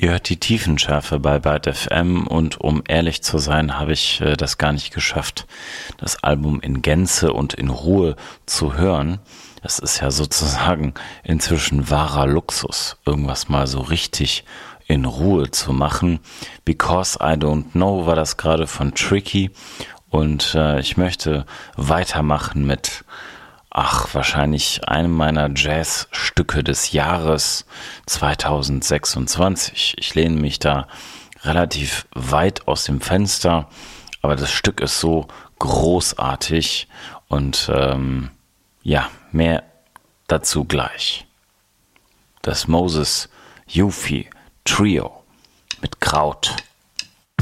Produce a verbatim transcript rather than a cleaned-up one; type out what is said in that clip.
Ihr hört die Tiefenschärfe bei Byte F M und um ehrlich zu sein, habe ich äh, das gar nicht geschafft, das Album in Gänze und in Ruhe zu hören. Das ist ja sozusagen inzwischen wahrer Luxus, irgendwas mal so richtig in Ruhe zu machen. Because I Don't Know war das gerade von Tricky und äh, ich möchte weitermachen mit Ach, wahrscheinlich einem meiner Jazzstücke des Jahres zweitausendsechsundzwanzig. Ich lehne mich da relativ weit aus dem Fenster, aber das Stück ist so großartig und ähm, ja, mehr dazu gleich. Das Moses Yufi Trio mit Kraut.